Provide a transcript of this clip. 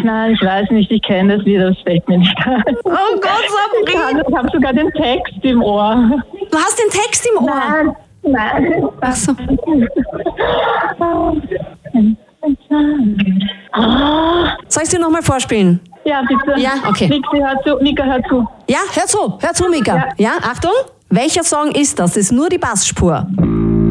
Nein, ich weiß nicht, ich kenne das Lied, das fällt mir nicht ein. Oh Gott, Sabrina. Ich habe sogar den Text im Ohr. Du hast den Text im Ohr? Nein. Ach so. Soll ich dir nochmal vorspielen? Ja, bitte. Ja, okay. Mika, hör zu. Ja, hör zu, Mika. Ja, Achtung. Welcher Song ist das? Das ist nur die Bassspur.